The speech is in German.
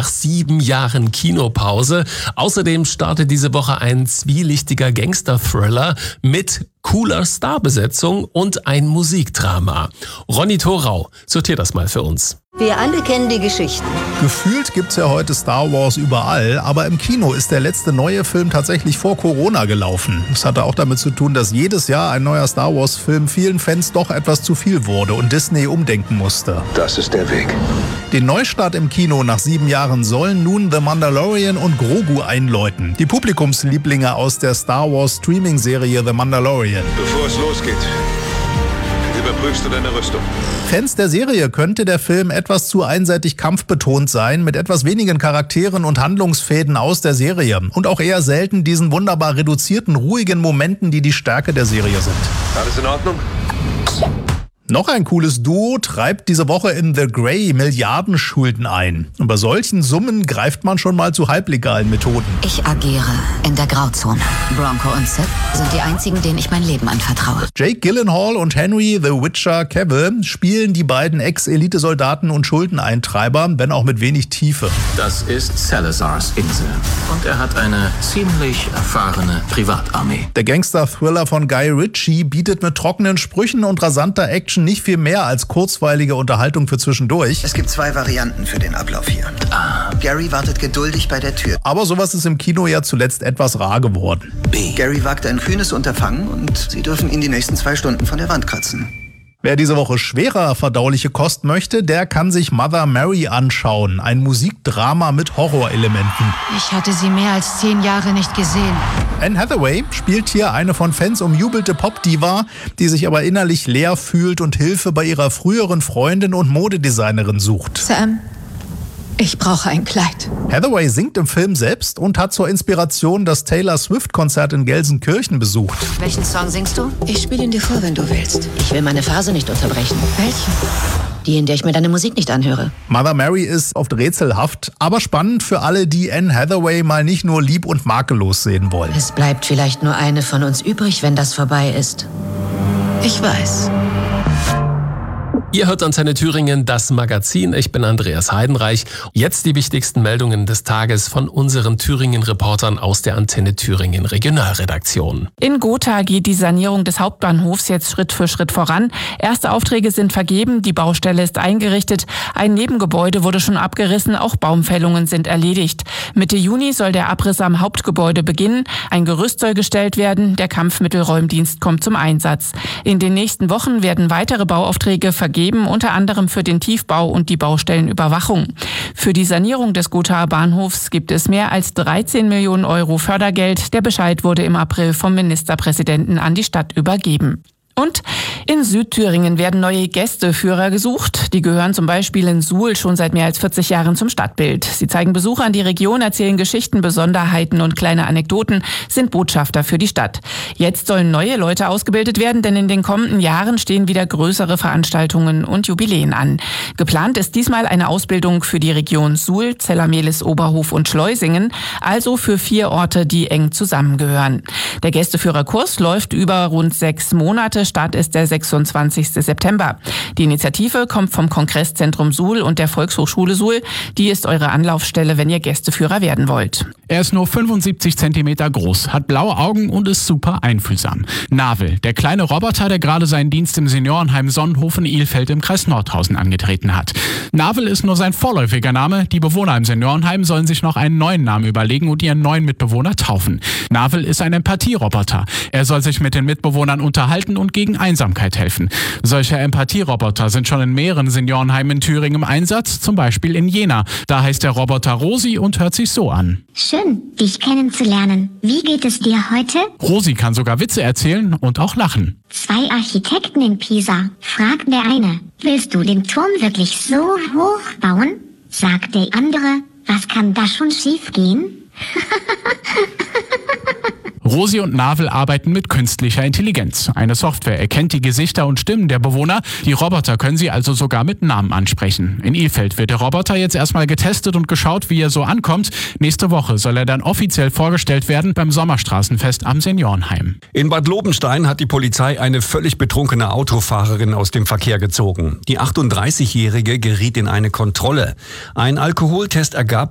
nach 7 Jahren Kinopause. Außerdem startet diese Woche ein zwielichtiger Gangster-Thriller mit cooler Starbesetzung und ein Musikdrama. Ronny Thorau sortiert das mal für uns. Wir alle kennen die Geschichten. Gefühlt gibt's ja heute Star Wars überall, aber im Kino ist der letzte neue Film tatsächlich vor Corona gelaufen. Das hatte auch damit zu tun, dass jedes Jahr ein neuer Star Wars Film vielen Fans doch etwas zu viel wurde und Disney umdenken musste. Das ist der Weg. Den Neustart im Kino nach 7 Jahren sollen nun The Mandalorian und Grogu einläuten. Die Publikumslieblinge aus der Star Wars Streaming-Serie The Mandalorian. Bevor es losgeht, überprüfst du deine Rüstung. Fans der Serie könnte der Film etwas zu einseitig kampfbetont sein, mit etwas wenigen Charakteren und Handlungsfäden aus der Serie. Und auch eher selten diesen wunderbar reduzierten, ruhigen Momenten, die die Stärke der Serie sind. Alles in Ordnung? Noch ein cooles Duo treibt diese Woche in The Grey Milliardenschulden ein. Und bei solchen Summen greift man schon mal zu halblegalen Methoden. Ich agiere in der Grauzone. Bronco und Sid sind die einzigen, denen ich mein Leben anvertraue. Jake Gyllenhaal und Henry The Witcher Cavill spielen die beiden Ex-Elitesoldaten und Schuldeneintreiber, wenn auch mit wenig Tiefe. Das ist Salazars Insel und er hat eine ziemlich erfahrene Privatarmee. Der Gangster-Thriller von Guy Ritchie bietet mit trockenen Sprüchen und rasanter Action nicht viel mehr als kurzweilige Unterhaltung für zwischendurch. Es gibt 2 Varianten für den Ablauf hier. Gary wartet geduldig bei der Tür. Aber sowas ist im Kino ja zuletzt etwas rar geworden. Gary wagt ein kühnes Unterfangen und Sie dürfen ihn die nächsten 2 Stunden von der Wand kratzen. Wer diese Woche schwerer verdauliche Kost möchte, der kann sich Mother Mary anschauen. Ein Musikdrama mit Horrorelementen. Ich hatte sie mehr als 10 Jahre nicht gesehen. Anne Hathaway spielt hier eine von Fans umjubelte Popdiva, die sich aber innerlich leer fühlt und Hilfe bei ihrer früheren Freundin und Modedesignerin sucht. Sam, ich brauche ein Kleid. Hathaway singt im Film selbst und hat zur Inspiration das Taylor Swift-Konzert in Gelsenkirchen besucht. Welchen Song singst du? Ich spiele ihn dir vor, wenn du willst. Ich will meine Phase nicht unterbrechen. Welche? Die, in der ich mir deine Musik nicht anhöre. Mother Mary ist oft rätselhaft, aber spannend für alle, die Anne Hathaway mal nicht nur lieb und makellos sehen wollen. Es bleibt vielleicht nur eine von uns übrig, wenn das vorbei ist. Ich weiß. Ihr hört Antenne Thüringen, das Magazin. Ich bin Andreas Heidenreich. Jetzt die wichtigsten Meldungen des Tages von unseren Thüringen-Reportern aus der Antenne Thüringen Regionalredaktion. In Gotha geht die Sanierung des Hauptbahnhofs jetzt Schritt für Schritt voran. Erste Aufträge sind vergeben, die Baustelle ist eingerichtet. Ein Nebengebäude wurde schon abgerissen, auch Baumfällungen sind erledigt. Mitte Juni soll der Abriss am Hauptgebäude beginnen. Ein Gerüst soll gestellt werden, der Kampfmittelräumdienst kommt zum Einsatz. In den nächsten Wochen werden weitere Bauaufträge vergeben, unter anderem für den Tiefbau und die Baustellenüberwachung. Für die Sanierung des Gothaer Bahnhofs gibt es mehr als 13 Millionen Euro Fördergeld. Der Bescheid wurde im April vom Ministerpräsidenten an die Stadt übergeben. Und in Südthüringen werden neue Gästeführer gesucht. Die gehören zum Beispiel in Suhl schon seit mehr als 40 Jahren zum Stadtbild. Sie zeigen Besucher an die Region, erzählen Geschichten, Besonderheiten und kleine Anekdoten, sind Botschafter für die Stadt. Jetzt sollen neue Leute ausgebildet werden, denn in den kommenden Jahren stehen wieder größere Veranstaltungen und Jubiläen an. Geplant ist diesmal eine Ausbildung für die Region Suhl, Zellermehlis, Oberhof und Schleusingen, also für 4 Orte, die eng zusammengehören. Der Gästeführerkurs läuft über rund 6 Monate. Start ist der 26. September. Die Initiative kommt vom Kongresszentrum Suhl und der Volkshochschule Suhl. Die ist eure Anlaufstelle, wenn ihr Gästeführer werden wollt. Er ist nur 75 Zentimeter groß, hat blaue Augen und ist super einfühlsam. Navel, der kleine Roboter, der gerade seinen Dienst im Seniorenheim Sonnenhofen-Ilfeld im Kreis Nordhausen angetreten hat. Navel ist nur sein vorläufiger Name. Die Bewohner im Seniorenheim sollen sich noch einen neuen Namen überlegen und ihren neuen Mitbewohner taufen. Navel ist ein Empathieroboter. Er soll sich mit den Mitbewohnern unterhalten und gegen Einsamkeit helfen. Solche Empathieroboter sind schon in mehreren Seniorenheimen in Thüringen im Einsatz, zum Beispiel in Jena. Da heißt der Roboter Rosi und hört sich so an. Schön, dich kennenzulernen. Wie geht es dir heute? Rosi kann sogar Witze erzählen und auch lachen. 2 Architekten in Pisa. Fragt der eine, willst du den Turm wirklich so hoch bauen? Sagt der andere, was kann da schon schief gehen? Rosi und Navel arbeiten mit künstlicher Intelligenz. Eine Software erkennt die Gesichter und Stimmen der Bewohner. Die Roboter können sie also sogar mit Namen ansprechen. In Ilfeld wird der Roboter jetzt erstmal getestet und geschaut, wie er so ankommt. Nächste Woche soll er dann offiziell vorgestellt werden beim Sommerstraßenfest am Seniorenheim. In Bad Lobenstein hat die Polizei eine völlig betrunkene Autofahrerin aus dem Verkehr gezogen. Die 38-Jährige geriet in eine Kontrolle. Ein Alkoholtest ergab